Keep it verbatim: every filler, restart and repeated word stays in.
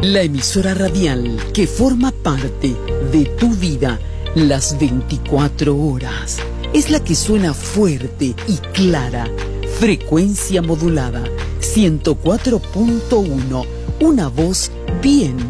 La emisora radial que forma parte de tu vida las veinticuatro horas. Es la que suena fuerte y clara. Frecuencia modulada. ciento cuatro punto uno. Una voz bien